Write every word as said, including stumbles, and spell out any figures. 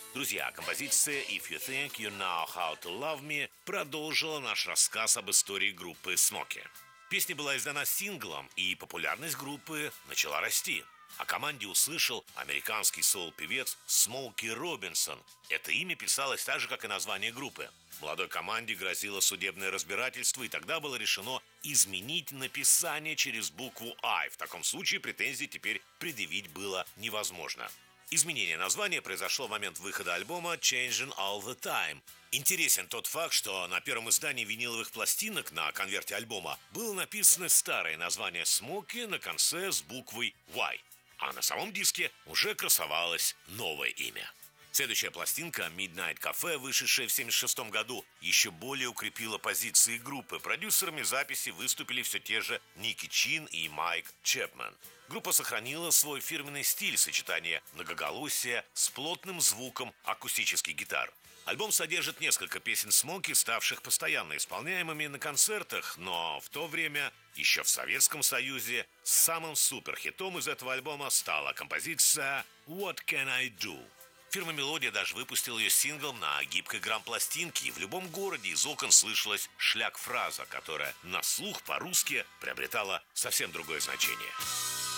Друзья, композиция «If You Think You Know How to Love Me» продолжила наш рассказ об истории группы Смоки. Песня была издана синглом, и популярность группы начала расти. О команде услышал американский соул-певец Смоки Робинсон. Это имя писалось так же, как и название группы. Молодой команде грозило судебное разбирательство, и тогда было решено изменить написание через букву «I». В таком случае претензий теперь предъявить было невозможно. Изменение названия произошло в момент выхода альбома «Changing All the Time». Интересен тот факт, что на первом издании виниловых пластинок на конверте альбома было написано старое название «Смоки» на конце с буквой «Y», а на самом диске уже красовалось новое имя. Следующая пластинка «Midnight Cafe», вышедшая в семьдесят шестом году, еще более укрепила позиции группы. Продюсерами записи выступили все те же Ники Чин и Майк Чепмен. Группа сохранила свой фирменный стиль сочетания многоголосия с плотным звуком акустических гитар. Альбом содержит несколько песен Смоки, ставших постоянно исполняемыми на концертах, но в то время, еще в Советском Союзе, самым суперхитом из этого альбома стала композиция «What Can I Do?». Фирма «Мелодия» даже выпустила ее синглом на гибкой грамм-пластинке, и в любом городе из окон слышалась шлях-фраза, которая на слух по-русски приобретала совсем другое значение.